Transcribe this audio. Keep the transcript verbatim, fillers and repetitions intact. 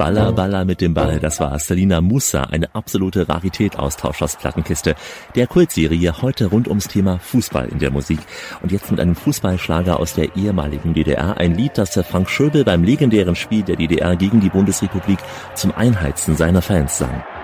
Baller, Baller mit dem Ball, das war Selina Musa, eine absolute Rarität aus Tauschers Plattenkiste. Der Kultserie heute rund ums Thema Fußball in der Musik. Und jetzt mit einem Fußballschlager aus der ehemaligen D D R, ein Lied, das Frank Schöbel beim legendären Spiel der D D R gegen die Bundesrepublik zum Einheizen seiner Fans sang.